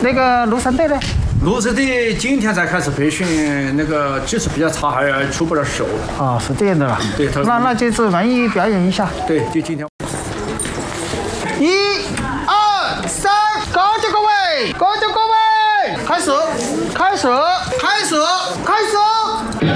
那个陆生队呢？ 陆生队今天才开始培训，那个技术比较差，还出不了手。 啊，是这样的啦。 对， 那就只让你表演一下。 对，就今天。 1、2、3，高脚各位，高脚各位，开始，开始，开始，开始。